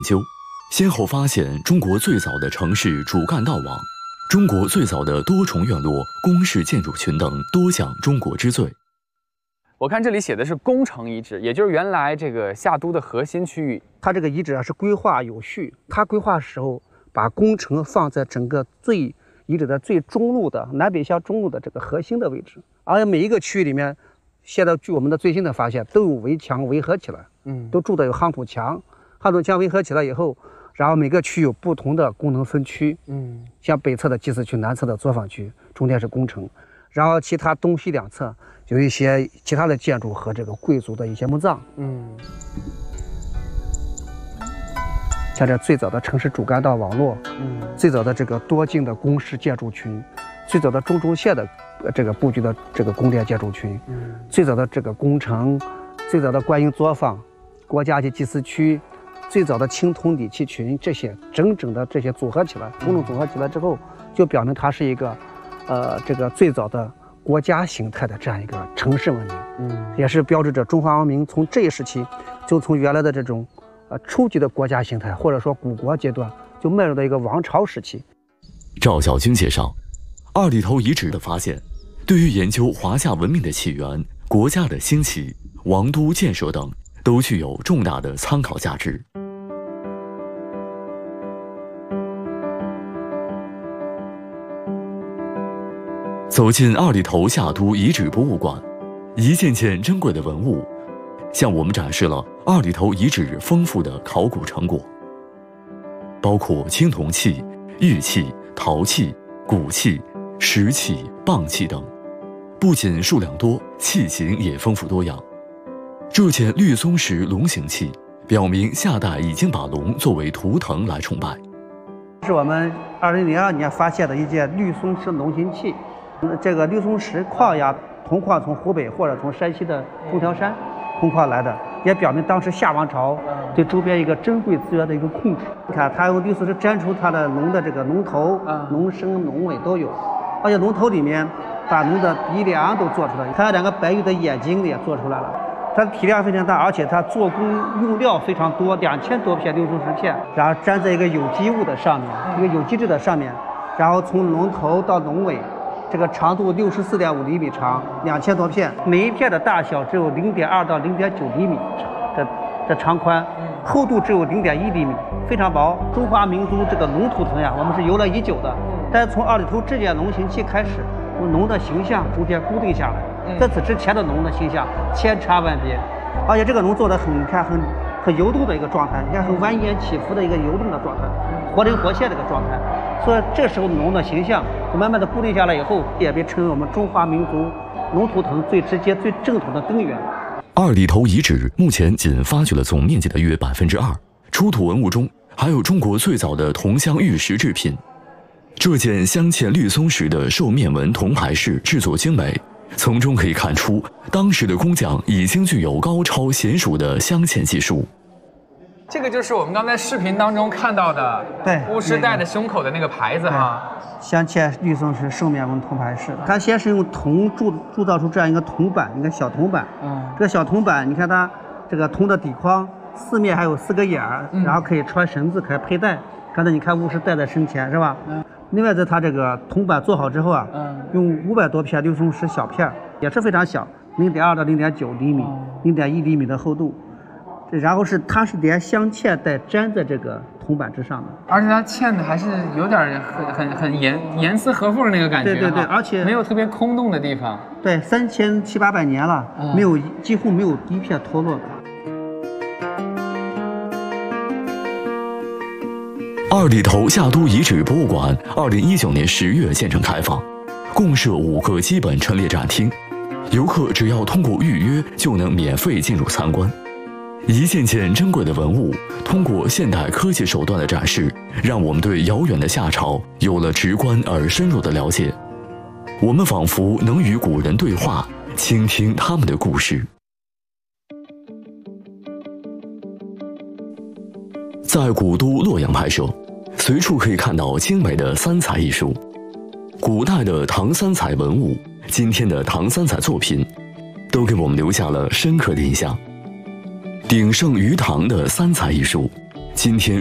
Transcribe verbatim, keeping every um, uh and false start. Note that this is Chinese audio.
究，先后发现中国最早的城市主干道网、中国最早的多重院落、宫室建筑群等多项中国之最。 我看这里写的是宫城遗址，也就是原来这个夏都的核心区域。 它这个遗址啊是规划有序，它规划时候把宫城放在整个最遗址的最中路的南北向中路的这个核心的位置，而且每一个区域里面，现在据我们的最新的发现，都有围墙围合起来，嗯，都筑的有夯土墙，夯土墙围合起来以后，然后每个区有不同的功能分区，嗯，像北侧的祭祀区，南侧的作坊区，中间是宫城，然后其他东西两侧有一些其他的建筑和这个贵族的一些墓葬，嗯。像这最早的城市主干道网络，嗯，最早的这个多境的宫室建筑群，最早的中轴线的这个布局的这个宫殿建筑群，嗯，最早的这个宫城，最早的观音作坊、国家级祭祀区，最早的青铜礼器群，这些整整的这些组合起来，功能组合起来之后，就表明它是一个，呃，这个最早的国家形态的这样一个城市文明，嗯，也是标志着中华文明从这一时期，就从原来的这种。呃，初级的国家形态，或者说古国阶段，就迈入了一个王朝时期。 赵小军介绍，二里头遗址的发现，对于研究华夏文明的起源、国家的兴起、王都建设等，都具有重大的参考价值。走进二里头夏都遗址博物馆，一件件珍贵的文物，向我们展示了二里头遗址丰富的考古成果，包括青铜器、玉器、陶器、骨器、石器、蚌器等，不仅数量多，器型也丰富多样。这件绿松石龙形器，表明夏代已经把龙作为图腾来崇拜。 是我们二零零二年发现的一件绿松石龙形器，这个绿松石矿呀，铜矿从湖北或者从山西的中条山铜矿来的，也表明当时夏王朝对周边一个珍贵资源的一个控制。你看，它用绿松石粘出它的龙的这个龙头、龙身、龙尾都有，而且龙头里面把龙的鼻梁都做出来，还有两个白玉的眼睛也做出来了。它的体量非常大，而且它做工用料非常多，两千多片绿松石片，然后粘在一个有机物的上面，一个有机质的上面，然后从龙头到龙尾。这个长度六十四点五厘米长，两千多片，每一片的大小只有零点二到零点九厘米，这这长宽，厚度只有零点一厘米，非常薄。中华民族这个龙图腾呀，我们是由来已久的，但是从二里头这件龙形器开始，龙的形象逐渐固定下来。在此之前的龙的形象千差万别，而且这个龙做的很，你看很很游动的一个状态，你看很蜿蜒起伏的一个游动的状态，活灵活现的一个状态。所以这时候龙的形象慢慢的固定下来以后，也被称为我们中华民族龙图腾最直接、最正统的根源。 二里头遗址目前仅发掘了总面积的约百分之二，出土文物中还有中国最早的铜镶玉石制品。这件镶嵌绿松石的兽面纹铜牌饰制作精美，从中可以看出当时的工匠已经具有高超娴熟的镶嵌技术。 这个就是我们刚才视频当中看到的， 对， 巫师戴在胸口的那个牌子哈， 镶嵌绿松石兽面纹铜牌饰。它先是用铜铸铸造出这样一个铜板，一个小铜板。嗯，这个小铜板，你看它这个铜的底框四面还有四个眼儿，嗯、然后可以穿绳子，可以佩戴。刚才你看巫师戴在身前是吧？嗯。另外，在它这个铜板做好之后啊，嗯，用五百多片绿松石小片，也是非常小，零点二到零点九厘米，零点一厘米的厚度。然后是它是连镶嵌带粘在这个铜板之上的， 而且它嵌的还是有点很很很严严丝合缝的那个感觉， 对对对，而且没有特别空洞的地方。 对，三千七八百年了，嗯、没有几乎没有一片脱落。 二里头夏都遗址博物馆二零一九年十月建成开放，共设五个基本陈列展厅，游客只要通过预约就能免费进入参观。一件件珍贵的文物，通过现代科技手段的展示，让我们对遥远的夏朝有了直观而深入的了解。我们仿佛能与古人对话，倾听他们的故事。在古都洛阳拍摄，随处可以看到精美的三彩艺术。古代的唐三彩文物，今天的唐三彩作品，都给我们留下了深刻的印象。鼎盛于唐的三彩艺术， 今天